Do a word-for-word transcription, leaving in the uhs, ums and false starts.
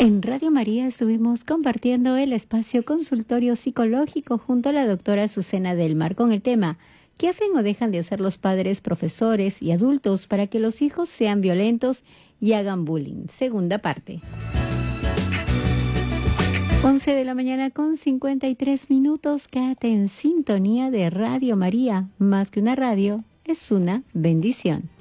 En Radio María estuvimos compartiendo el espacio consultorio psicológico junto a la doctora Azucena Del Mar con el tema ¿qué hacen o dejan de hacer los padres, profesores y adultos para que los hijos sean violentos y hagan bullying? Segunda parte. once de la mañana con cincuenta y tres minutos. Quédate en sintonía de Radio María. Más que una radio, es una bendición.